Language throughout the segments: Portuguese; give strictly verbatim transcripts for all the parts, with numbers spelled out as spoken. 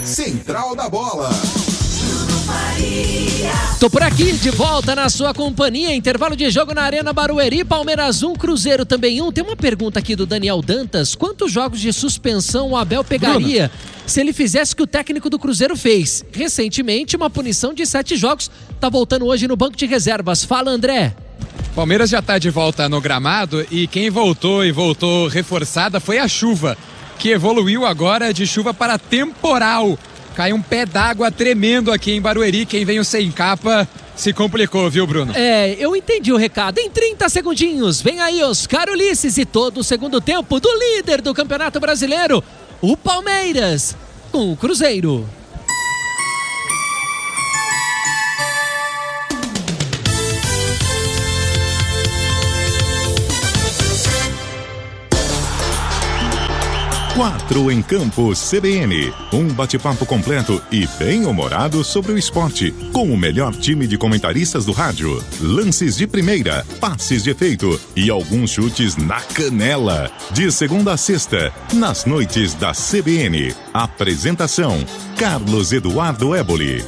Central da Bola. Tô por aqui, de volta na sua companhia. Intervalo de jogo na Arena Barueri. Palmeiras um, Cruzeiro também um. Tem uma pergunta aqui do Daniel Dantas. Quantos jogos de suspensão o Abel pegaria Bruno. se ele fizesse o que o técnico do Cruzeiro fez? Recentemente, uma punição de sete jogos. Tá voltando hoje no banco de reservas. Fala, André. Palmeiras já tá de volta no gramado e quem voltou e voltou reforçada foi a chuva, que evoluiu agora de chuva para temporal. Caiu um pé d'água tremendo aqui em Barueri. Quem veio sem capa se complicou, viu, Bruno? É, eu entendi o recado. Em trinta segundinhos, vem aí Oscar Ulisses e todo o segundo tempo do líder do Campeonato Brasileiro, o Palmeiras, com o Cruzeiro. Quatro em Campo C B N. Um bate-papo completo e bem humorado sobre o esporte, com o melhor time de comentaristas do rádio. Lances de primeira, passes de efeito e alguns chutes na canela. De segunda a sexta, nas noites da C B N. Apresentação: Carlos Eduardo Éboli.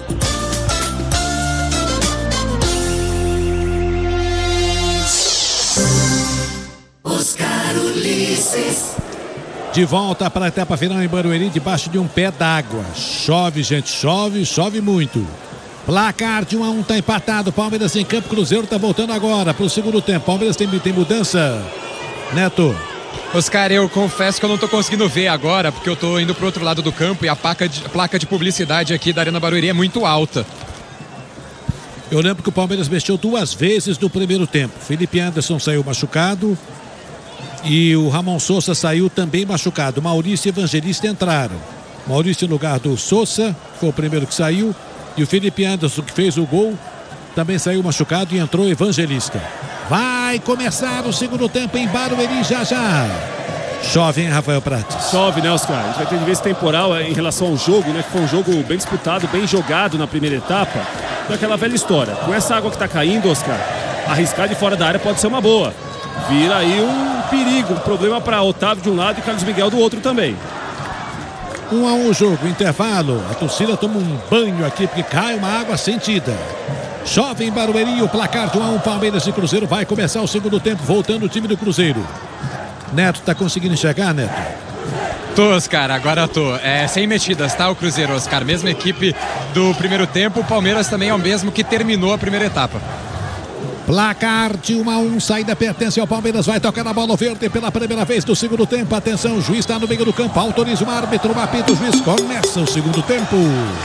Oscar Ulisses. De volta para a etapa final em Barueri, debaixo de um pé d'água. Chove, gente, chove, chove muito. Placar de um a um, tá empatado. Palmeiras em campo, Cruzeiro tá voltando agora para o segundo tempo. Palmeiras tem, tem mudança. Neto. Oscar, eu confesso que eu não tô conseguindo ver agora, porque eu tô indo pro outro lado do campo e a placa de, a placa de publicidade aqui da Arena Barueri é muito alta. Eu lembro que o Palmeiras mexeu duas vezes no primeiro tempo. Felipe Anderson saiu machucado. E o Ramon Sousa saiu também machucado. Maurício e Evangelista entraram. Maurício no lugar do Sousa, foi o primeiro que saiu. E o Felipe Anderson, que fez o gol, também saiu machucado e entrou Evangelista. Vai começar o segundo tempo em Barueri já já. Chove, hein, Rafael Prates? Chove, né, Oscar? A gente vai ter de ver esse temporal em relação ao jogo, né? Que foi um jogo bem disputado, bem jogado na primeira etapa. Daquela velha história. Com essa água que tá caindo, Oscar, arriscar de fora da área pode ser uma boa. Vira aí um perigo, um problema para Otávio de um lado e Carlos Miguel do outro também. Um a um o jogo, intervalo. A torcida toma um banho aqui porque cai uma água sentida. Chove em Barueri, o placar de um a um, Palmeiras e Cruzeiro. Vai começar o segundo tempo, voltando o time do Cruzeiro. Neto, tá conseguindo enxergar, Neto? Tô, Oscar, agora tô. É, sem mexidas, tá, o Cruzeiro, Oscar. Mesma equipe do primeiro tempo. O Palmeiras também é o mesmo que terminou a primeira etapa. Placar de um a um, saída pertence ao Palmeiras, vai tocar na bola verde pela primeira vez do segundo tempo. Atenção, o juiz está no meio do campo, autoriza o árbitro, apita o juiz, começa o segundo tempo.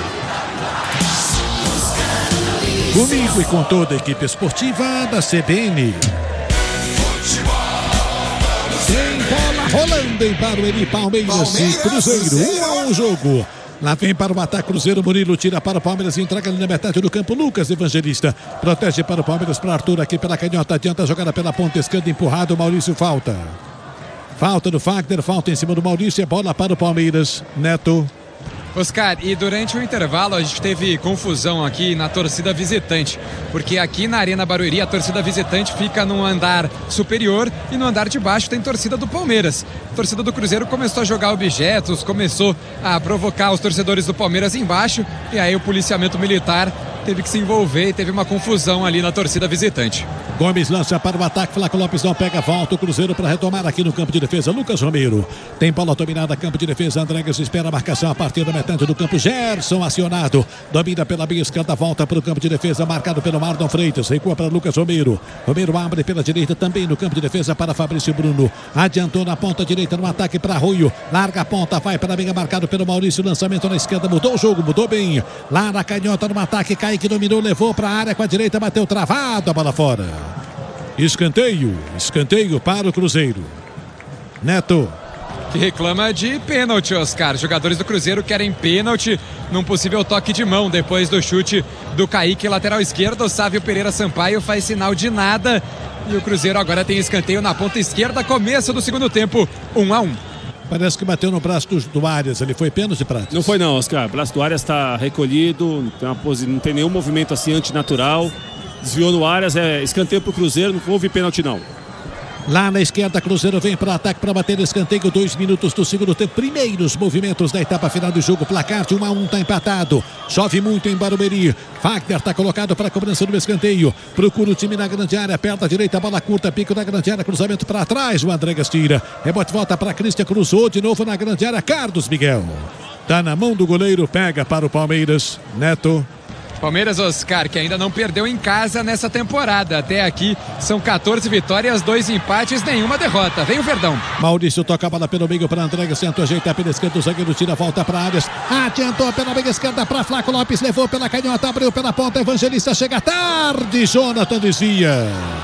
Comigo e com toda a equipe esportiva da C B N. Tem bola rolando em Barueri, Palmeiras, Palmeiras e Cruzeiro, um a um jogo. Lá vem para o ataque Cruzeiro, Murilo tira para o Palmeiras e entrega ali na metade do campo, Lucas Evangelista protege para o Palmeiras, para Arthur aqui pela canhota, adianta a jogada pela ponta esquerda, empurrado, Maurício falta. Falta do Fagner, falta em cima do Maurício, é bola para o Palmeiras, Neto. Oscar, e durante o intervalo a gente teve confusão aqui na torcida visitante, porque aqui na Arena Barueri a torcida visitante fica no andar superior e no andar de baixo tem torcida do Palmeiras. A torcida do Cruzeiro começou a jogar objetos, começou a provocar os torcedores do Palmeiras embaixo e aí o policiamento militar teve que se envolver e teve uma confusão ali na torcida visitante. Gomes lança para o ataque, Flaco Lopes não pega, volta o Cruzeiro para retomar aqui no campo de defesa, Lucas Romero tem bola dominada, campo de defesa, Andrégues espera a marcação a partir da metade do campo, Gerson acionado, domina pela meia esquerda, volta para o campo de defesa, marcado pelo Mardon Freitas, recua para Lucas Romero, Romero abre pela direita também no campo de defesa para Fabrício Bruno, adiantou na ponta direita no ataque para Arroio, larga a ponta, vai para a meia, marcado pelo Maurício, lançamento na esquerda, mudou o jogo, mudou bem, lá na canhota no ataque, Kaique dominou, levou para a área com a direita, bateu travado, a bola fora. Escanteio, escanteio para o Cruzeiro. Neto. Que reclama de pênalti, Oscar. Jogadores do Cruzeiro querem pênalti num possível toque de mão depois do chute do Kaique, lateral esquerdo. O Sávio Pereira Sampaio faz sinal de nada. E o Cruzeiro agora tem escanteio na ponta esquerda. Começo do segundo tempo, um a um. Parece que bateu no braço do, do Arias. Ele foi pênalti, Prates? Não foi não, Oscar. O braço do Arias está recolhido. Não tem, uma pose, não tem nenhum movimento assim antinatural. Desviou no Arias, é escanteio pro Cruzeiro, não houve pênalti não. Lá na esquerda, Cruzeiro vem para ataque para bater escanteio. Dois minutos do segundo tempo. Primeiros movimentos da etapa final do jogo. Placar de um a um está empatado. Chove muito em Barueri. Fagner está colocado para a cobrança do escanteio. Procura o time na grande área. Perto à direita, bola curta, pico na grande área. Cruzamento para trás. O Andregas tira. Rebote volta para Cristian. Cruzou de novo na grande área. Carlos Miguel. Tá na mão do goleiro. Pega para o Palmeiras. Neto. Palmeiras, Oscar, que ainda não perdeu em casa nessa temporada. Até aqui são quatorze vitórias, dois empates, nenhuma derrota. Vem o Verdão. Maurício toca a bola pelo meio para André, senta, ajeita pela esquerda, o zagueiro tira, volta para Arias. Adiantou pela meia esquerda para Flaco Lopes, levou pela canhota, abriu pela ponta, Evangelista chega tarde, Jonathan desvia.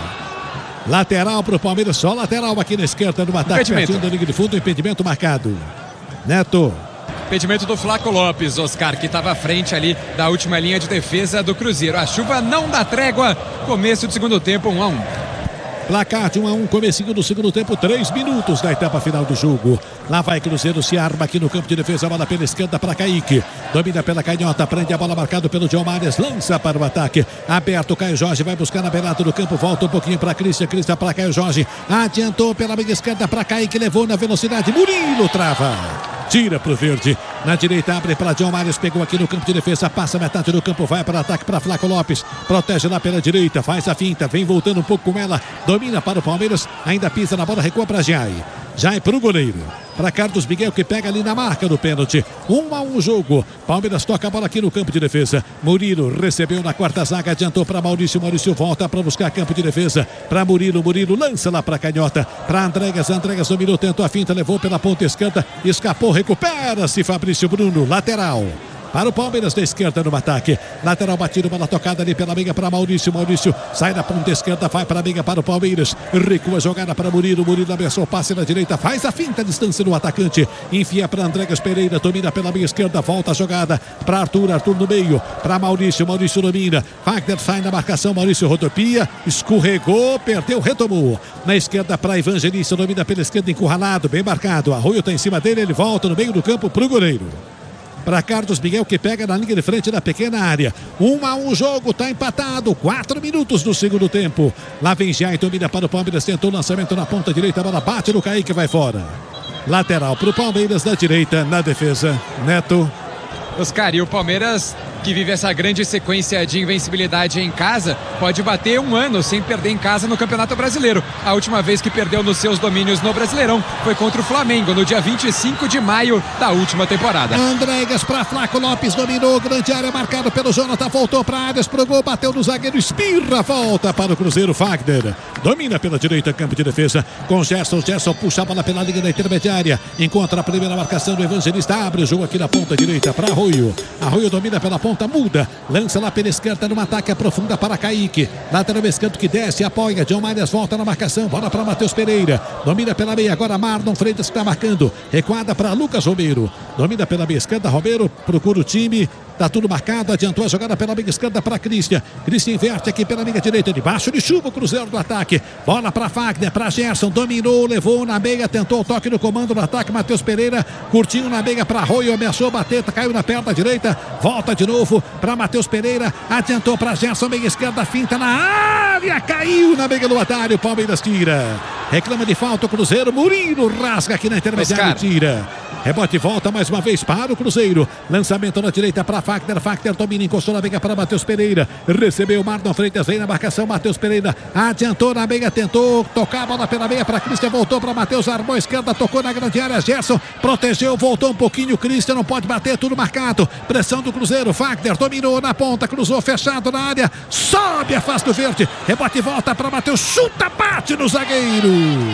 Lateral para o Palmeiras, só lateral aqui na esquerda no ataque, pertinho da linha de fundo, impedimento marcado. Neto. Impedimento do Flaco Lopes, Oscar, que estava à frente ali da última linha de defesa do Cruzeiro. A chuva não dá trégua. Começo do segundo tempo, um a um. Placar de um a um, comecinho do segundo tempo, três minutos da etapa final do jogo. Lá vai Cruzeiro, se arma aqui no campo de defesa, a bola pela esquerda para Kaique. Domina pela canhota, prende a bola marcado pelo John Mares, lança para o ataque. Aberto, Caio Jorge vai buscar na beirada do campo, volta um pouquinho para Cristian, Cristian para Caio Jorge. Adiantou pela meia esquerda para Kaique, levou na velocidade, Murilo trava. Tira pro verde. Na direita abre para John Mares. Pegou aqui no campo de defesa. Passa metade do campo. Vai para ataque para Flaco Lopes. Protege lá pela direita. Faz a finta. Vem voltando um pouco com ela. Domina para o Palmeiras. Ainda pisa na bola. Recua para Jai. Jai para o goleiro. Para Carlos Miguel que pega ali na marca do pênalti. Um a um jogo. Palmeiras toca a bola aqui no campo de defesa. Murilo recebeu na quarta zaga. Adiantou para Maurício. Maurício volta para buscar campo de defesa. Para Murilo. Murilo lança lá para canhota. Para Andregas. Andregas dominou. Tentou a finta. Levou pela ponta esquerda. Escapou. Recupera-se Fabrício Bruno. Lateral. Para o Palmeiras da esquerda no ataque. Lateral batido, bola tocada ali pela meia para Maurício. Maurício sai da ponta esquerda, vai para a meia para o Palmeiras. Recua a jogada para Murilo. Murilo ameaçou, passe na direita, faz a finta, a distância do atacante. Enfia para Andregas Pereira, domina pela meia esquerda, volta a jogada para Arthur. Arthur no meio, para Maurício. Maurício domina. Wagner sai na marcação. Maurício rodopia, escorregou, perdeu, retomou. Na esquerda para Evangelista, domina pela esquerda, encurralado, bem marcado. Arroio está em cima dele, ele volta no meio do campo para o goleiro. Para Carlos Miguel que pega na linha de frente da pequena área. Um a um jogo, está empatado. Quatro minutos do segundo tempo. Lá vem Jai, domina para o Palmeiras. Tentou o lançamento na ponta direita. A bola bate no Kaique, vai fora. Lateral para o Palmeiras na direita, na defesa. Neto. Oscar, e o Palmeiras, que vive essa grande sequência de invencibilidade em casa, pode bater um ano sem perder em casa no Campeonato Brasileiro. A última vez que perdeu nos seus domínios no Brasileirão foi contra o Flamengo, no dia vinte e cinco de maio da última temporada. Andregas para Flaco Lopes, dominou, grande área, marcado pelo Jonathan, voltou para Arias, pro gol, bateu no zagueiro, espirra, volta para o Cruzeiro, Fagner. Domina pela direita, campo de defesa, com Gerson, Gerson puxa a bola pela linha da intermediária, encontra a primeira marcação do Evangelista, abre o jogo aqui na ponta direita para Arroio. Arroio domina pela ponta, muda, lança lá pela esquerda no ataque, aprofunda para Kaique, lateral esquerdo que desce, apoia, John Marias volta na marcação, bola para Matheus Pereira, domina pela meia, agora Marlon Freitas que está marcando, recuada para Lucas Romero, domina pela meia esquerda, Romero procura o time, tá tudo marcado, adiantou a jogada pela meia esquerda para Cristian, Cristian inverte aqui pela meia direita, debaixo de chuva, o Cruzeiro do ataque, bola para Fagner, para Gerson, dominou, levou na meia, tentou o toque no comando do ataque, Matheus Pereira, curtinho na meia para Arroio, ameaçou bater, caiu na perna direita, volta de novo para Matheus Pereira, adiantou para Gerson, meia esquerda, finta na área, caiu na meia do atalho, Palmeiras tira, reclama de falta o Cruzeiro, Murilo rasga aqui na intermediária, tira, rebote volta mais uma vez para o Cruzeiro, lançamento na direita para Fagner, Fagner domina, encostou na meia para Matheus Pereira, recebeu o Marlon Freitas, vem na marcação, Matheus Pereira, adiantou na meia, tentou tocar a bola pela meia para Cristian, voltou para Matheus, armou a esquerda, tocou na grande área, Gerson, protegeu, voltou um pouquinho, Cristian não pode bater, tudo marcado, pressão do Cruzeiro, Fagner dominou na ponta, cruzou fechado na área, sobe, afasta o verde, rebote volta para Matheus, chuta, bate no zagueiro.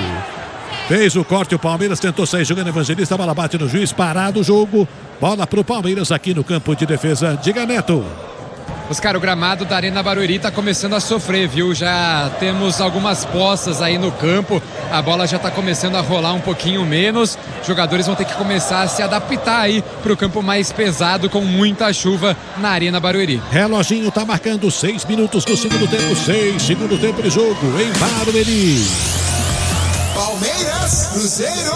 Fez o corte, o Palmeiras tentou sair jogando, Evangelista, a bola bate no juiz, parado o jogo, bola para o Palmeiras aqui no campo de defesa. Diga, Neto. Oscar, o gramado da Arena Barueri está começando a sofrer, viu? Já temos algumas poças aí no campo, a bola já está começando a rolar um pouquinho menos, os jogadores vão ter que começar a se adaptar aí para o campo mais pesado com muita chuva na Arena Barueri. Reloginho está marcando seis minutos do segundo tempo, seis, segundo tempo de jogo em Barueri. Palmeiras, Cruzeiro.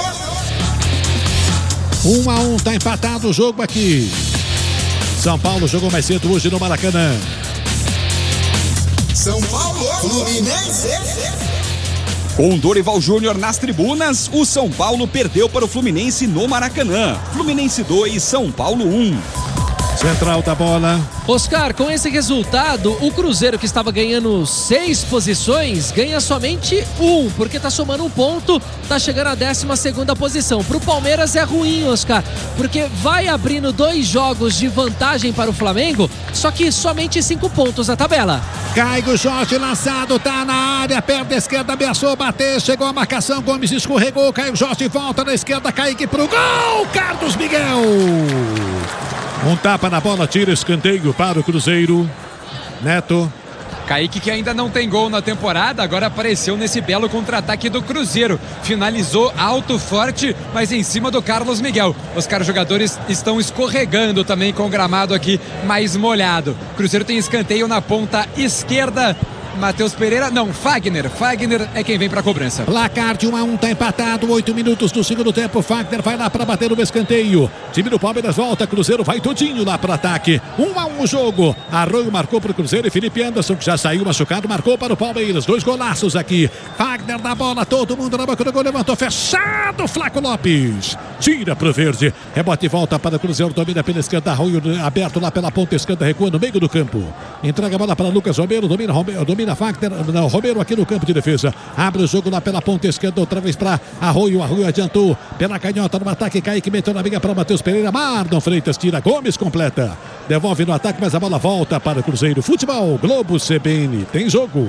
Um a um, tá empatado o jogo aqui. São Paulo jogou mais cedo hoje no Maracanã. São Paulo, Fluminense. Com Dorival Júnior nas tribunas, o São Paulo perdeu para o Fluminense no Maracanã. Fluminense dois, São Paulo um. Central da bola. Oscar, com esse resultado, o Cruzeiro, que estava ganhando seis posições, ganha somente um, porque tá somando um ponto, tá chegando à décima segunda posição. Pro Palmeiras é ruim, Oscar, porque vai abrindo dois jogos de vantagem para o Flamengo, só que somente cinco pontos na tabela. Caio Jorge lançado, tá na área, perna esquerda, ameaçou bater, chegou a marcação, Gomes escorregou, Caio Jorge volta na esquerda, Kaique pro gol, Carlos Miguel. Um tapa na bola, tira escanteio para o Cruzeiro. Neto. Kaique, que ainda não tem gol na temporada, agora apareceu nesse belo contra-ataque do Cruzeiro. Finalizou alto, forte, mas em cima do Carlos Miguel. Os caras jogadores estão escorregando também com o gramado aqui mais molhado. Cruzeiro tem escanteio na ponta esquerda. Matheus Pereira, não, Fagner. Fagner é quem vem para a cobrança. Placar de um a um, tá empatado, oito minutos do segundo tempo. Fagner vai lá para bater no escanteio. Time do Palmeiras volta, Cruzeiro vai todinho lá para ataque. um a um o jogo. Arroio marcou para o Cruzeiro e Felipe Anderson, que já saiu machucado, marcou para o Palmeiras. Dois golaços aqui. Fagner na bola, todo mundo na boca do gol, levantou, fechado, Flaco Lopes. Tira pro verde. Rebote e volta para o Cruzeiro, domina pela esquerda. Arroio aberto lá pela ponta esquerda, recua no meio do campo. Entrega a bola para Lucas Romero, domina Romero, domina Fagner, não, Romero aqui no campo de defesa, abre o jogo lá pela ponta esquerda, outra vez para Arroio, Arroio adiantou pela canhota no ataque, Kaique meteu na briga para Matheus Pereira, Marlon Freitas tira, Gomes completa, devolve no ataque, mas a bola volta para o Cruzeiro. Futebol, Globo C B N, tem jogo.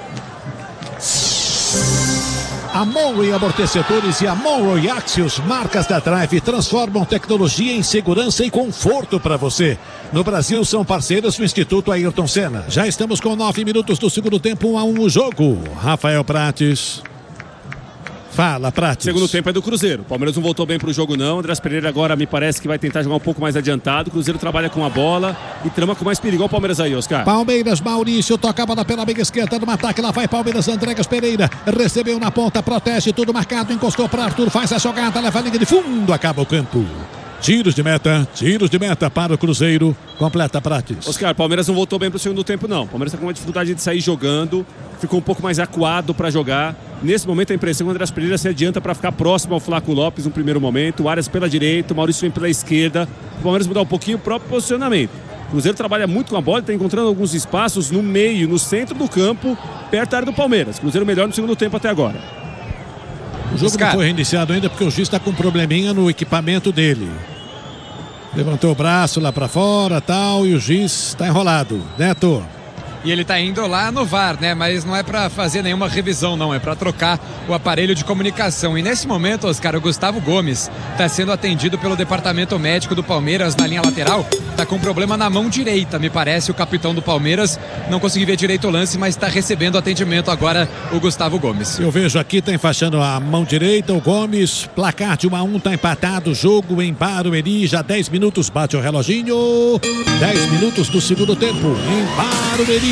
A Monroe Amortecedores e a Monroe Axios, marcas da Drive, transformam tecnologia em segurança e conforto para você. No Brasil são parceiros do Instituto Ayrton Senna. Já estamos com nove minutos do segundo tempo, um a um o jogo. Rafael Prates. Fala, Prates. Segundo tempo é do Cruzeiro. O Palmeiras não voltou bem pro jogo, não. Andrés Pereira agora me parece que vai tentar jogar um pouco mais adiantado. O Cruzeiro trabalha com a bola e trama com mais perigo. Olha o Palmeiras aí, Oscar. Palmeiras, Maurício, toca a bola pela meia esquerda no ataque. Lá vai Palmeiras, Andrés Pereira. Recebeu na ponta, protege, tudo marcado. Encostou para Arthur, faz a jogada, leva a linha de fundo, acaba o campo. Tiros de meta, tiros de meta para o Cruzeiro. Completa Prates. Oscar, Palmeiras não voltou bem pro segundo tempo, não. Palmeiras está com uma dificuldade de sair jogando. Ficou um pouco mais acuado para jogar. Nesse momento a impressão que o Andrés Pereira se adianta para ficar próximo ao Flaco Lopes no primeiro momento. O Arias pela direita, o Maurício vem pela esquerda. O Palmeiras mudar um pouquinho o próprio posicionamento. O Cruzeiro trabalha muito com a bola, está encontrando alguns espaços no meio, no centro do campo, perto da área do Palmeiras. Cruzeiro melhor no segundo tempo até agora. O jogo Oscar. Não foi reiniciado ainda porque o juiz está com um probleminha no equipamento dele. Levantou o braço lá para fora, tal, e o juiz está enrolado. Neto. E ele tá indo lá no V A R, né? Mas não é para fazer nenhuma revisão, não. É para trocar o aparelho de comunicação. E nesse momento, Oscar, o Gustavo Gomes tá sendo atendido pelo departamento médico do Palmeiras na linha lateral. Tá com problema na mão direita, me parece. O capitão do Palmeiras não conseguiu ver direito o lance, mas está recebendo atendimento agora o Gustavo Gomes. Eu vejo aqui, tá enfaixando a mão direita o Gomes. Placar de um a um, tá empatado. Jogo em Barueri, já dez minutos, bate o reloginho. dez minutos do segundo tempo em Barueri.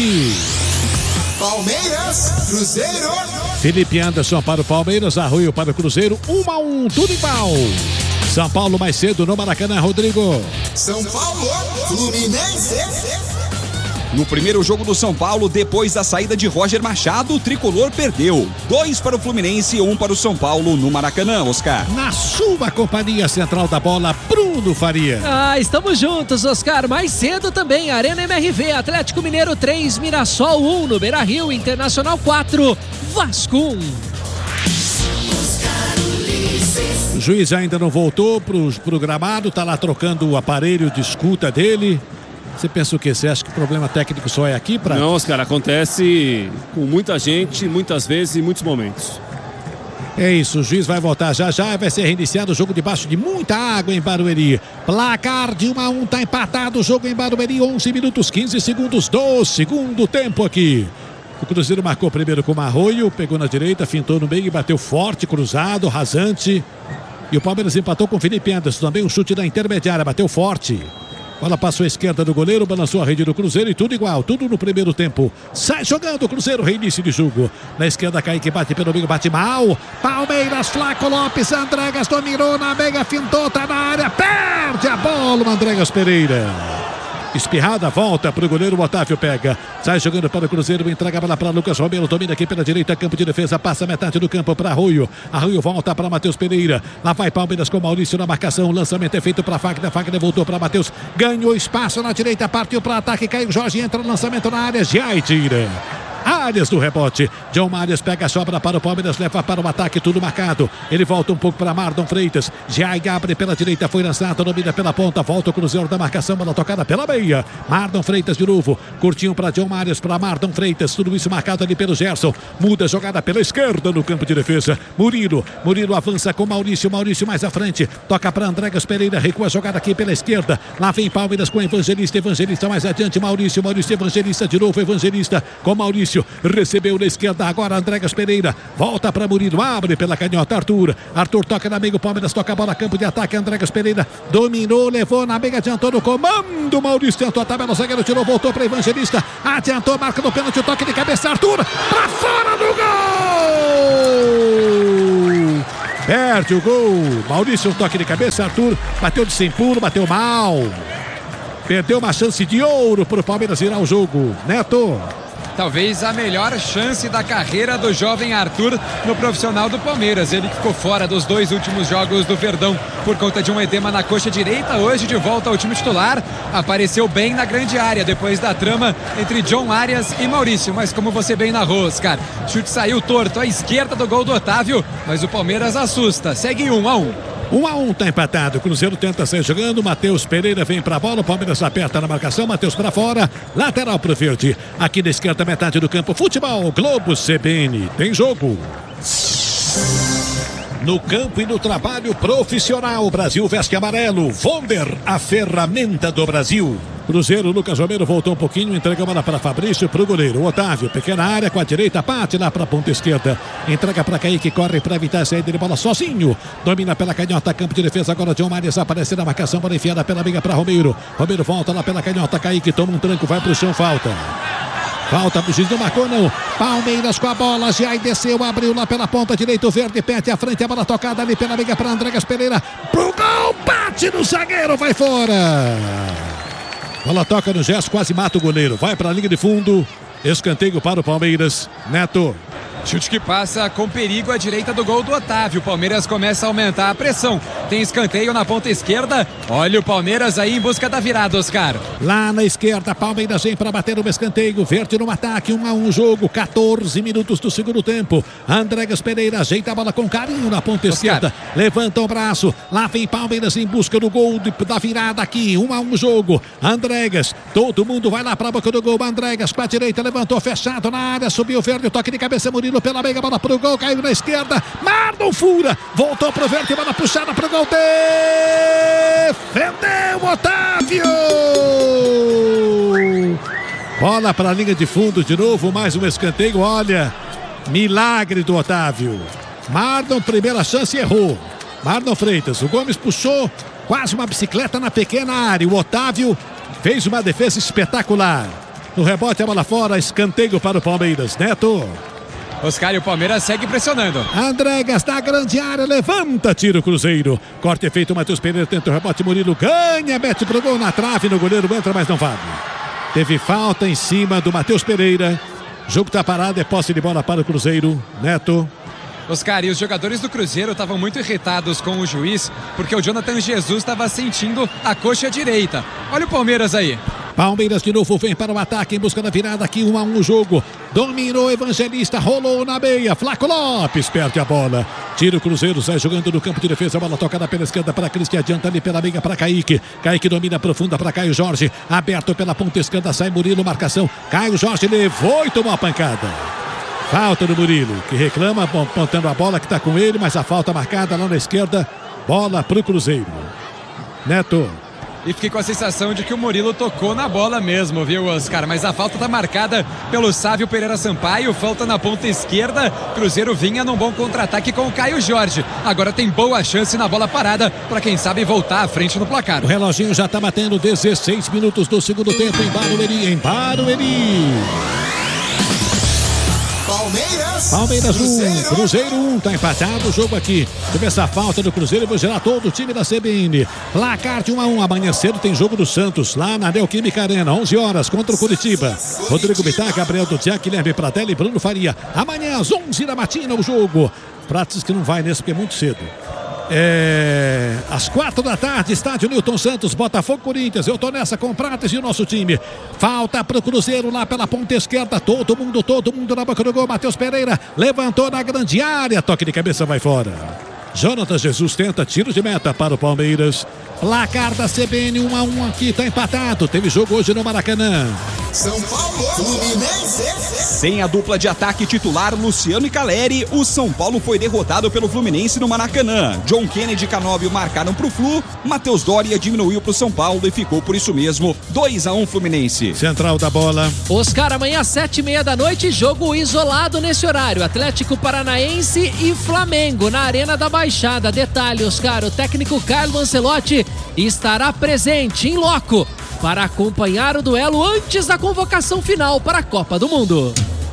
Palmeiras, Cruzeiro. Felipe Anderson para o Palmeiras, Arroio para o Cruzeiro, um a um, tudo igual. São Paulo mais cedo no Maracanã, Rodrigo. São Paulo, Fluminense. No primeiro jogo do São Paulo, depois da saída de Roger Machado, o tricolor perdeu. Dois para o Fluminense e um para o São Paulo no Maracanã, Oscar. Na sua companhia, central da bola, Bruno Faria. Ah, estamos juntos, Oscar. Mais cedo também, Arena M R V, Atlético Mineiro três, Mirassol um, no Beira-Rio, Internacional quatro, Vasco um. O juiz ainda não voltou pro, pro gramado, tá lá trocando o aparelho de escuta dele. Você pensa o quê? Você acha que o problema técnico só é aqui? Pra... Não, Oscar, acontece com muita gente, muitas vezes e muitos momentos. É isso, o juiz vai voltar já já, vai ser reiniciado o jogo debaixo de muita água em Barueri. Placar de um a um, tá empatado o jogo em Barueri, onze minutos, quinze segundos do segundo tempo aqui. O Cruzeiro marcou primeiro com o Arroio, pegou na direita, fintou no meio e bateu forte, cruzado, rasante. E o Palmeiras empatou com o Felipe Anderson, também um chute da intermediária, bateu forte. Bola passou à esquerda do goleiro, balançou a rede do Cruzeiro e tudo igual, tudo no primeiro tempo. Sai jogando o Cruzeiro, reinício de jogo. Na esquerda, Kaique bate pelo meio, bate mal. Palmeiras, Flaco Lopes, Andregas dominou na meia, fintou, tá na área, perde a bola o Andregas Pereira. Espirrada, volta pro goleiro, o Otávio pega. Sai jogando para o Cruzeiro, entrega a bola para Lucas Romero, domina aqui pela direita, campo de defesa, passa metade do campo para Arroio. Arroio volta para Matheus Pereira. Lá vai Palmeiras com Maurício na marcação. O lançamento é feito para Fagner. Fagner voltou para Matheus. Ganhou espaço na direita, partiu para ataque. Caiu Jorge, entra no lançamento na área. Já e tira. Arias do rebote. John Arias pega a sobra para o Palmeiras, leva para o ataque, tudo marcado. Ele volta um pouco para Mardon Freitas. Já abre pela direita, foi lançado, domina pela ponta, volta o Cruzeiro da marcação, bola tocada pela meia. Mardon Freitas de novo. Curtinho para John Arias, para Mardon Freitas. Tudo isso marcado ali pelo Gerson. Muda a jogada pela esquerda no campo de defesa. Murilo. Murilo avança com Maurício. Maurício mais à frente. Toca para Andregas Pereira. Recua a jogada aqui pela esquerda. Lá vem Palmeiras com Evangelista. Evangelista mais adiante. Maurício. Maurício Evangelista de novo. Evangelista com Maurício. Recebeu na esquerda agora Andregas Pereira. Volta para Murilo. Abre pela canhota Arthur. Arthur toca na meio. Palmeiras toca a bola. Campo de ataque. Andregas Pereira dominou. Levou na meia. Adiantou no comando. Maurício tentou a tabela. O zagueiro tirou. Voltou para Evangelista. Adiantou. Marca no pênalti. Toque de cabeça. Arthur. Para fora do gol. Perde o gol. Maurício, um toque de cabeça. Arthur bateu de sem pulo. Bateu mal. Perdeu uma chance de ouro para o Palmeiras virar o jogo. Neto. Talvez a melhor chance da carreira do jovem Arthur no profissional do Palmeiras. Ele que ficou fora dos dois últimos jogos do Verdão por conta de um edema na coxa direita. Hoje de volta ao time titular. Apareceu bem na grande área depois da trama entre John Arias e Maurício. Mas como você bem narrou, Oscar, o chute saiu torto à esquerda do gol do Otávio. Mas o Palmeiras assusta. Segue um a um. um a um tá empatado. O Cruzeiro tenta sair jogando. Matheus Pereira vem pra bola. O Palmeiras aperta na marcação. Matheus pra fora. Lateral pro verde. Aqui na esquerda, metade do campo. Futebol Globo C B N. Tem jogo. No campo e no trabalho profissional. Brasil veste amarelo. Vonder, a ferramenta do Brasil. Cruzeiro, Lucas Romero voltou um pouquinho, entrega a bola para Fabrício, para o goleiro. O Otávio, pequena área com a direita, bate lá para a ponta esquerda. Entrega para Kaique, corre para evitar a saída de bola sozinho. Domina pela canhota, campo de defesa. Agora John Marias aparece na marcação, bola enfiada pela meia para Romero. Romero volta lá pela canhota, Kaique toma um tranco, vai para o chão, falta. Falta, o juiz não marcou não. Palmeiras com a bola, já desceu, abriu lá pela ponta direita, o verde pede à frente, a bola tocada ali pela meia para Andregas Pereira. Pro gol, bate no zagueiro, vai fora. Bola toca no gesto, quase mata o goleiro. Vai para a linha de fundo. Escanteio para o Palmeiras. Neto. Chute que passa com perigo à direita do gol do Otávio. O Palmeiras começa a aumentar a pressão. Tem escanteio na ponta esquerda. Olha o Palmeiras aí em busca da virada, Oscar. Lá na esquerda, Palmeiras vem para bater no escanteio. Verde no ataque, um a um jogo. quatorze minutos do segundo tempo. Andregas Pereira ajeita a bola com carinho na ponta Oscar. Esquerda. Levanta o braço. Lá vem Palmeiras em busca do gol de, da virada aqui. um a um jogo. Andregas. Todo mundo vai lá para a boca do gol. Andregas com a direita, levantou fechado na área. Subiu o verde, toque de cabeça, Murilo pela meia, bola pro gol, caiu na esquerda, Mardon fura, voltou pro verde, bola puxada pro gol, defendeu Otávio, bola para a linha de fundo de novo, mais um escanteio, olha, milagre do Otávio. Mardon, primeira chance, errou. Mardon Freitas, o Gomes puxou quase uma bicicleta na pequena área, o Otávio fez uma defesa espetacular. No rebote, a bola fora, escanteio para o Palmeiras. Neto. Oscar, e o Palmeiras segue pressionando. Andregas na grande área, levanta, tira o Cruzeiro. Corte feito, Matheus Pereira tenta o rebote, Murilo ganha, mete pro gol na trave, no goleiro entra, mas não vale. Teve falta em cima do Matheus Pereira. Jogo tá parado, é posse de bola para o Cruzeiro. Neto. Oscar, e os jogadores do Cruzeiro estavam muito irritados com o juiz, porque o Jonathan Jesus estava sentindo a coxa direita. Olha o Palmeiras aí. Palmeiras de novo vem para o ataque em busca da virada aqui, um a um jogo. Dominou Evangelista, rolou na meia. Flaco Lopes perde a bola. Tira o Cruzeiro, sai jogando no campo de defesa. Bola tocada pela esquerda para Cristian, adianta ali pela meia para Kaique. Kaique domina profunda para Caio Jorge. Aberto pela ponta esquerda, sai Murilo, marcação. Caio Jorge levou e tomou a pancada. Falta do Murilo, que reclama, apontando a bola que está com ele, mas a falta marcada lá na esquerda. Bola para o Cruzeiro. Neto. E fiquei com a sensação de que o Murilo tocou na bola mesmo, viu, Oscar? Mas a falta tá marcada pelo Sávio Pereira Sampaio, falta na ponta esquerda. Cruzeiro vinha num bom contra-ataque com o Caio Jorge. Agora tem boa chance na bola parada para quem sabe voltar à frente no placar. O reloginho já tá batendo dezesseis minutos do segundo tempo em Barueri, em Barueri. Palmeiras. Palmeiras um, Cruzeiro um, tá empatado o jogo aqui. Teve essa falta do Cruzeiro e vou gerar todo o time da C B N. Placar de um a um, amanhã cedo tem jogo do Santos, lá na Neoquímica Arena, onze horas, contra o Curitiba. Rodrigo Bittar, Gabriel Dudiak, Guilherme Pradelli e Bruno Faria. Amanhã às onze da matina o jogo. Prates que não vai nesse porque é muito cedo. É, às quatro da tarde, estádio Newton Santos, Botafogo, Corinthians. Eu tô nessa com Prates e o nosso time. Falta pro Cruzeiro lá pela ponta esquerda. Todo mundo, todo mundo na boca do gol. Matheus Pereira levantou na grande área. Toque de cabeça, vai fora. Jonathan Jesus tenta tiro de meta para o Palmeiras. Placar da C B N um a um aqui, tá empatado. Teve jogo hoje no Maracanã. São Paulo, Fluminense. Sem a dupla de ataque titular Luciano e Caleri, o São Paulo foi derrotado pelo Fluminense no Maracanã. John Kennedy e Canóbio marcaram pro Flu, Matheus Doria diminuiu pro São Paulo e ficou por isso mesmo, dois a um Fluminense. Central da bola. Oscar, amanhã às sete e meia da noite, jogo isolado nesse horário. Atlético Paranaense e Flamengo na Arena da Baixada. Detalhe, Oscar, o técnico Carlo Ancelotti estará presente em loco para acompanhar o duelo antes da convocação final para a Copa do Mundo.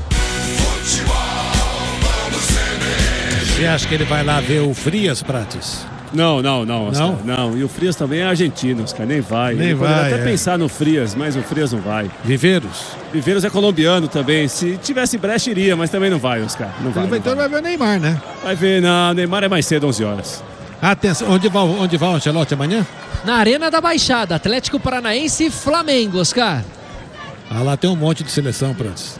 Você acha que ele vai lá ver o Frias, Prates? Não, não, não, Oscar, não, não. E o Frias também é argentino, Oscar, nem vai. Nem ele vai. Pode até é. pensar no Frias, mas o Frias não vai. Viveiros? Viveiros é colombiano também. Se tivesse brecha, iria, mas também não vai, Oscar. Não vai. Ele vai, não então vai. vai ver o Neymar, né? Vai ver, não, o Neymar é mais cedo, onze horas. Atenção, onde vai, onde vai o Ancelotti amanhã? Na Arena da Baixada, Atlético Paranaense e Flamengo, Oscar. Ah, lá tem um monte de seleção, Prates.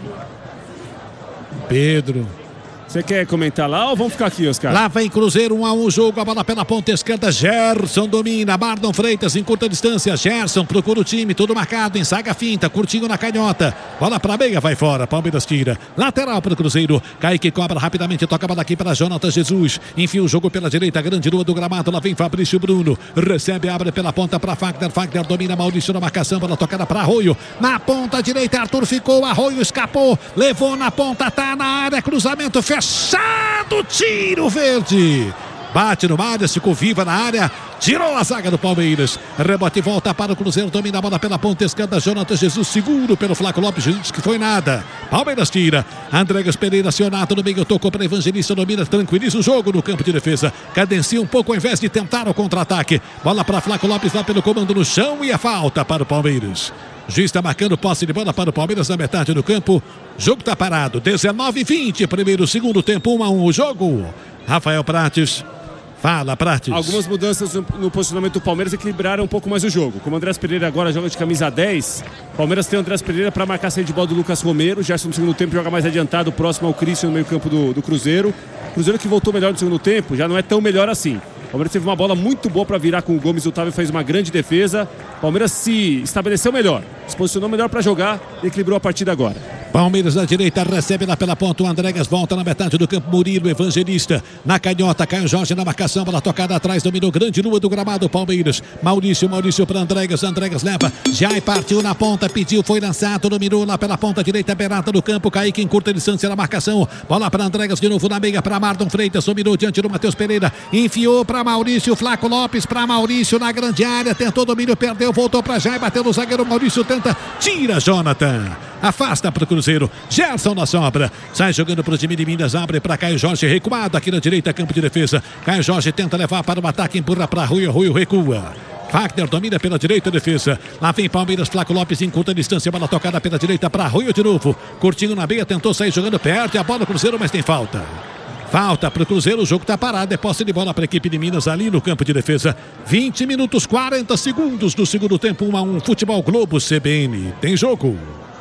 Pedro. Você quer comentar lá ou vamos ficar aqui, Oscar? Lá vem Cruzeiro, um a um jogo, a bola pela ponta esquerda, Gerson domina, Mardon Freitas em curta distância, Gerson procura o time, tudo marcado, ensaga a finta, curtinho na canhota, bola pra meia, vai fora, Palmeiras tira, lateral para o Cruzeiro, Kaique cobra rapidamente, toca a bola aqui para Jonathan Jesus, enfia o jogo pela direita, grande lua do gramado, lá vem Fabrício Bruno, recebe, abre pela ponta para Fagner, Fagner domina, Maurício na marcação, bola tocada para Arroio, na ponta direita, Arthur ficou, Arroio escapou, levou na ponta, tá na área, cruzamento fechado, tiro verde, bate no Mário, ficou viva na área, tirou a zaga do Palmeiras, rebote e volta para o Cruzeiro, domina a bola pela ponta esquerda, Jonathan Jesus seguro pelo Flaco Lopes, diz que foi nada, Palmeiras tira, Andregas Pereira acionado no meio, tocou para Evangelista, domina, tranquiliza o jogo no campo de defesa, cadencia um pouco ao invés de tentar o contra-ataque, bola para Flaco Lopes lá pelo comando no chão e a falta para o Palmeiras. Juiz está marcando posse de bola para o Palmeiras na metade do campo. Jogo está parado. dezenove e vinte. Primeiro, segundo tempo. um a um o jogo. Rafael Prates. Fala, Prates. Algumas mudanças no, no posicionamento do Palmeiras equilibraram um pouco mais o jogo. Como o Andrés Pereira agora joga de camisa dez, o Palmeiras tem o Andrés Pereira para marcar a saída de bola do Lucas Romero. O Gerson no segundo tempo joga mais adiantado, próximo ao Christian no meio campo do, do Cruzeiro. Cruzeiro que voltou melhor no segundo tempo, já não é tão melhor assim. O Palmeiras teve uma bola muito boa para virar com o Gomes. O Otávio fez uma grande defesa. O Palmeiras se estabeleceu melhor, se posicionou melhor para jogar e equilibrou a partida agora. Palmeiras na direita, recebe lá pela ponta, o Andregas volta na metade do campo, Murilo, Evangelista, na canhota, Caio Jorge na marcação, bola tocada atrás, dominou grande lua do gramado, Palmeiras, Maurício, Maurício para Andregas, Andregas leva, já partiu na ponta, pediu, foi lançado, dominou lá pela ponta direita, beirada do campo, Kaique em curta distância na marcação, bola para Andregas de novo na meia, para Mardon Freitas, dominou diante do Matheus Pereira, enfiou para Maurício, Flaco Lopes para Maurício na grande área, tentou domínio, perdeu, voltou para já e bateu no zagueiro, Maurício tenta, tira Jonathan. Afasta para o Cruzeiro, Gerson na sobra, sai jogando para o time de Minas, abre para Caio Jorge, recuado aqui na direita, campo de defesa, Caio Jorge tenta levar para o ataque, empurra para Rui, Rui recua, Wagner domina pela direita, defesa, lá vem Palmeiras, Flaco Lopes em curta distância, bola tocada pela direita para Rui de novo, curtinho na meia, tentou sair jogando, perde a bola do Cruzeiro, mas tem falta. Falta para o Cruzeiro, o jogo está parado, é posse de bola para a equipe de Minas ali no campo de defesa. vinte minutos, quarenta segundos do segundo tempo, um a um, Futebol Globo C B N, tem jogo.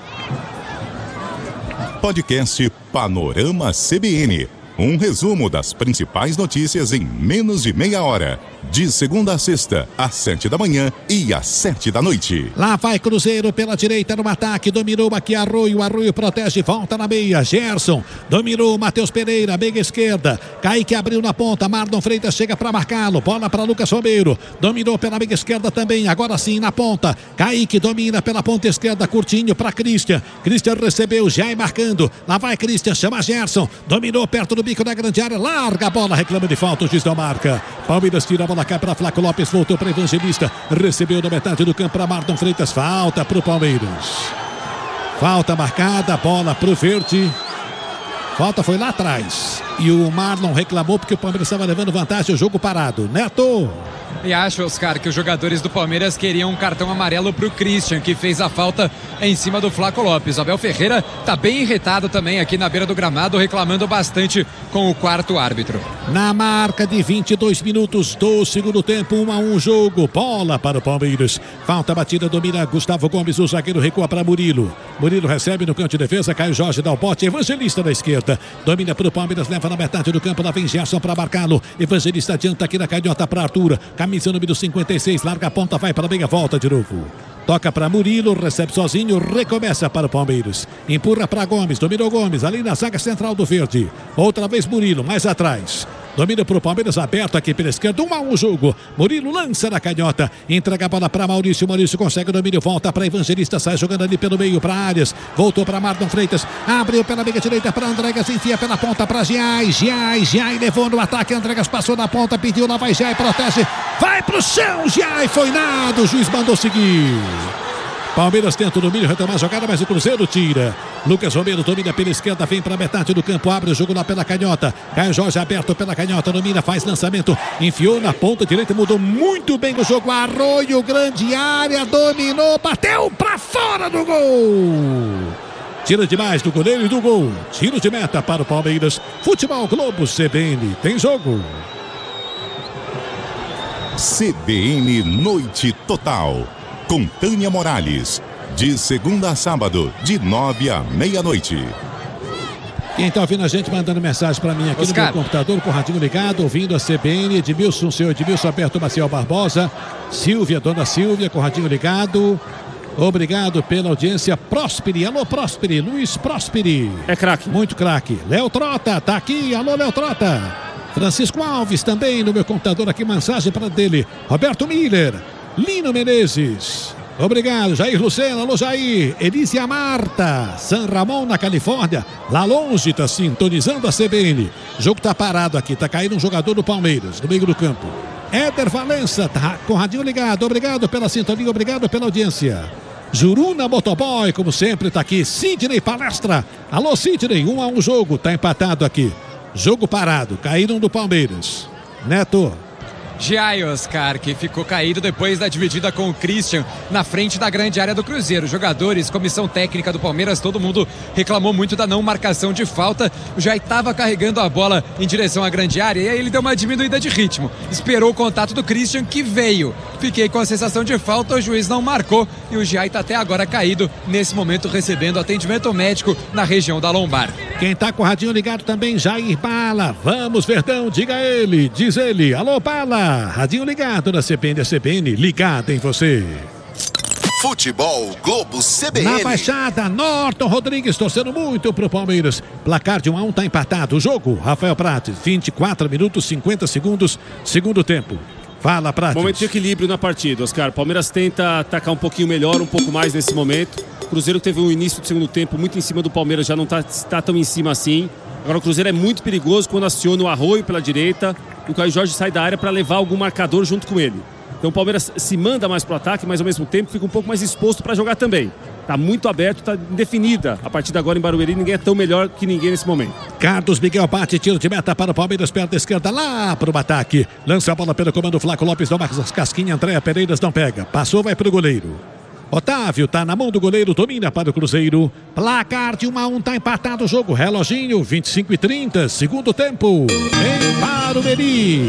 Podcast Panorama C B N. Um resumo das principais notícias em menos de meia hora. De segunda a sexta, às sete da manhã e às sete da noite. Lá vai Cruzeiro pela direita no ataque. Dominou aqui Arroio. Arroio protege, volta na meia. Gerson dominou Matheus Pereira, meia esquerda. Kaique abriu na ponta. Mardon Freitas chega para marcá-lo. Bola para Lucas Romero. Dominou pela meia esquerda também. Agora sim na ponta. Kaique domina pela ponta esquerda. Curtinho para Christian. Christian recebeu, já é marcando. Lá vai Christian, chama Gerson. Dominou perto do bico da grande área. Larga a bola, reclama de falta. O juiz não marca. Palmeiras tira a bola cá para Flaco Lopes. Voltou para Evangelista. Recebeu na metade do campo para Mardon Freitas. Falta para o Palmeiras. Falta marcada. Bola para o Verde. Falta foi lá atrás. E o Marlon reclamou porque o Palmeiras estava levando vantagem, o jogo parado. Neto. E acho, Oscar, que os jogadores do Palmeiras queriam um cartão amarelo pro Christian, que fez a falta em cima do Flaco Lopes. O Abel Ferreira tá bem irritado também aqui na beira do gramado, reclamando bastante com o quarto árbitro. Na marca de vinte e dois minutos do segundo tempo, um a um jogo. Bola para o Palmeiras. Falta batida, domina Gustavo Gomes, o zagueiro recua para Murilo. Murilo recebe no canto de defesa, Caio Jorge dá o bote, Evangelista da esquerda. Domina para o Palmeiras, leva na metade do campo, lá vem Gerson para marcá-lo. Evangelista adianta aqui na canhota para Arthur. Camisa número cinquenta e seis, larga a ponta, vai para a meia, volta de novo. Toca para Murilo, recebe sozinho, recomeça para o Palmeiras. Empurra para Gomes, dominou Gomes, ali na zaga central do Verde. Outra vez Murilo, mais atrás. Domina para o Palmeiras, aberto aqui pela esquerda, um a um jogo. Murilo lança na canhota, entrega a bola para Maurício. Maurício consegue o domínio, volta para Evangelista, sai jogando ali pelo meio para Arias. Voltou para Marlon Freitas, abriu pela meia direita para Andregas, enfia pela ponta para Giai. Giai, Giai levou no ataque, Andregas passou na ponta, pediu, lá vai Giai, protege. Vai pro chão, Giai, foi nada, o juiz mandou seguir. Palmeiras tenta o domínio, retomar a jogada, mas o Cruzeiro tira. Lucas Romero domina pela esquerda, vem para metade do campo, abre o jogo lá pela canhota. Caio Jorge aberto pela canhota, domina, faz lançamento, enfiou na ponta direita, mudou muito bem o jogo. Arroio, grande área, dominou, bateu para fora do gol. Tira demais do goleiro e do gol. Tiro de meta para o Palmeiras. Futebol Globo C B N, tem jogo. C B N Noite Total. Com Tânia Morales, de segunda a sábado, de nove à meia-noite. Quem está ouvindo a gente mandando mensagem para mim aqui Oscar. no meu computador, com o radinho ligado, ouvindo a C B N, Edmilson, seu Edmilson Aberto Maciel Barbosa, Silvia, dona Silvia, com o radinho ligado. Obrigado pela audiência. Prósperi, alô Prósperi, Luiz Prósperi. É craque. Muito craque. Léo Trota, tá aqui, alô Léo Trota. Francisco Alves também no meu computador aqui, mensagem para dele. Roberto Miller. Lino Menezes, obrigado. Jair Lucena, alô Jair. Elísia Marta, San Ramon na Califórnia, lá longe tá sintonizando a C B N. O jogo tá parado aqui, tá caindo um jogador do Palmeiras no meio do campo. Éder Valença, tá com o radinho ligado, obrigado pela sintonia, obrigado pela audiência. Juruna Motoboy, como sempre, tá aqui. Sidney Palestra, alô Sidney, um a um jogo, tá empatado aqui. Jogo parado, caíram do Palmeiras. Neto. Giai, Oscar, que ficou caído depois da dividida com o Christian na frente da grande área do Cruzeiro. Jogadores, comissão técnica do Palmeiras, todo mundo reclamou muito da não marcação de falta. O Giai estava carregando a bola em direção à grande área e aí ele deu uma diminuída de ritmo. Esperou o contato do Christian, que veio. Fiquei com a sensação de falta, o juiz não marcou e o Giai está até agora caído, nesse momento recebendo atendimento médico na região da lombar. Quem tá com o radinho ligado também, Jair Bala. Vamos, Verdão, diga ele, diz ele. Alô, Bala. Radinho ligado na C B N, a C B N ligada em você. Futebol Globo C B N. Na Baixada, Norton Rodrigues torcendo muito pro Palmeiras. Placar de um a um tá empatado. O jogo, Rafael Prates, vinte e quatro minutos, cinquenta segundos, segundo tempo. Fala, Prates. Momento de equilíbrio na partida, Oscar. Palmeiras tenta atacar um pouquinho melhor, um pouco mais nesse momento. O Cruzeiro teve um início do segundo tempo muito em cima do Palmeiras, já não tá, tá tão em cima assim. Agora o Cruzeiro é muito perigoso quando aciona o Arroio pela direita e o Caio Jorge sai da área para levar algum marcador junto com ele. Então o Palmeiras se manda mais para o ataque, mas ao mesmo tempo fica um pouco mais exposto para jogar também. Está muito aberto, está indefinida. A partir de agora em Barueri, ninguém é tão melhor que ninguém nesse momento. Carlos Miguel bate, tiro de meta para o Palmeiras, perto da esquerda, lá para o ataque. Lança a bola pelo comando, Flaco Lopes, não marca as casquinhas, Andréa Pereiras não pega. Passou, vai para o goleiro. Otávio tá na mão do goleiro, domina para o Cruzeiro. Placar de um a um, tá empatado o jogo. Reloginho, vinte e cinco e trinta, segundo tempo. Em Barueri.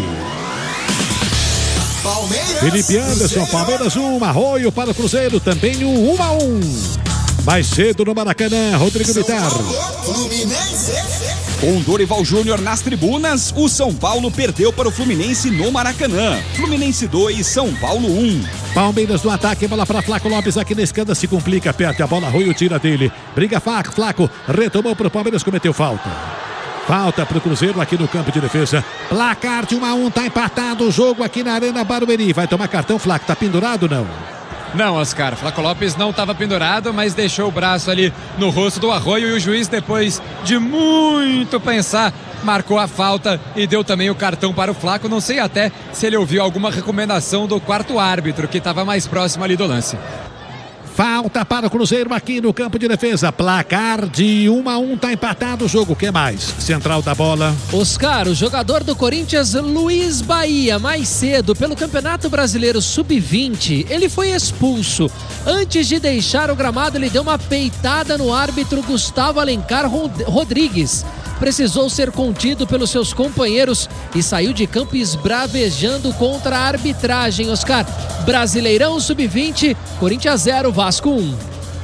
Palmeiras. Felipe Anderson, Palmeiras um, Arroio para o Cruzeiro, também um, um a um. Mais cedo no Maracanã, Rodrigo Bitar. Fluminense. Com Dorival Júnior nas tribunas, o São Paulo perdeu para o Fluminense no Maracanã. Fluminense dois, São Paulo um. Palmeiras no ataque, bola para Flaco Lopes aqui na esquerda, se complica, aperta a bola, Arroio tira dele. Briga Flaco, Flaco retomou para o Palmeiras, cometeu falta. Falta para o Cruzeiro aqui no campo de defesa. Placar de um a um, tá empatado o jogo aqui na Arena Barueri. Vai tomar cartão, Flaco, tá pendurado ou não? Não, Oscar, Flaco Lopes não estava pendurado, mas deixou o braço ali no rosto do Arroio e o juiz, depois de muito pensar, marcou a falta e deu também o cartão para o Flaco. Não sei até se ele ouviu alguma recomendação do quarto árbitro, que estava mais próximo ali do lance. Falta para o Cruzeiro aqui no campo de defesa. Placar de um a um, tá empatado o jogo. O que mais? Central da bola. Oscar, o jogador do Corinthians, Luiz Bahia, mais cedo, pelo Campeonato Brasileiro sub vinte, ele foi expulso. Antes de deixar o gramado, ele deu uma peitada no árbitro Gustavo Alencar Rodrigues. Precisou ser contido pelos seus companheiros e saiu de campo esbravejando contra a arbitragem. Oscar, Brasileirão sub vinte, Corinthians zero, Vasco um.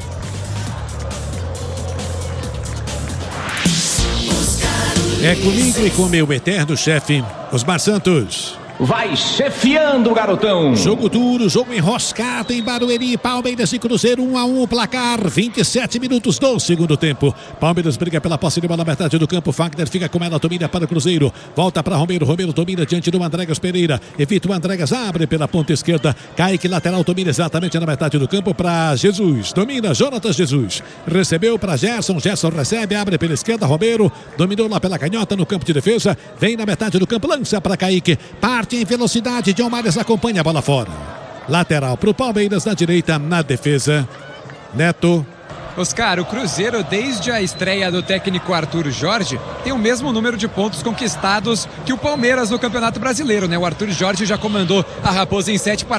É comigo e com meu eterno chefe, Osmar Santos. Vai chefiando, garotão. Jogo duro, jogo enroscado em Barueri. Palmeiras e Cruzeiro, um a um, placar, vinte e sete minutos do segundo tempo. Palmeiras briga pela posse de bola na metade do campo. Fagner fica com ela, domina para o Cruzeiro. Volta para Romero, Romero domina diante do Andregas Pereira. Evita o Andregas, abre pela ponta esquerda. Kaique, lateral, domina exatamente na metade do campo para Jesus. Domina Jonatas Jesus. Recebeu para Gerson, Gerson recebe, abre pela esquerda. Romero dominou lá pela canhota no campo de defesa. Vem na metade do campo, lança para Kaique. Parte em velocidade, John Mares acompanha a bola fora. Lateral para o Palmeiras na direita, na defesa. Neto. Oscar, o Cruzeiro, desde a estreia do técnico Arthur Jorge, tem o mesmo número de pontos conquistados que o Palmeiras no Campeonato Brasileiro, né? O Arthur Jorge já comandou a Raposa em sete partidas.